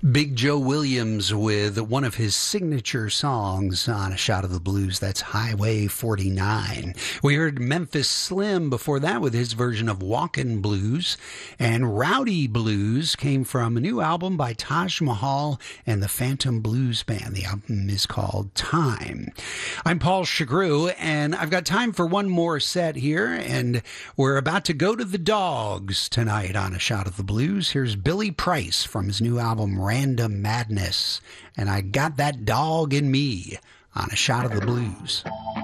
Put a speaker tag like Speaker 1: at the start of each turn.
Speaker 1: Big Joe Williams with one of his signature songs on A Shot of the Blues. That's Highway 49. We heard Memphis Slim before that with his version of Walkin' Blues. And Rowdy Blues came from a new album by Taj Mahal and the Phantom Blues Band. The album is called Time. I'm Paul Chagru, and I've got time for one more set here, and we're about to go to the Dogs tonight on A Shot of the Blues. Here's Billy Price from his new album Random Madness, and I Got That Dog in Me on A Shot of the Blues.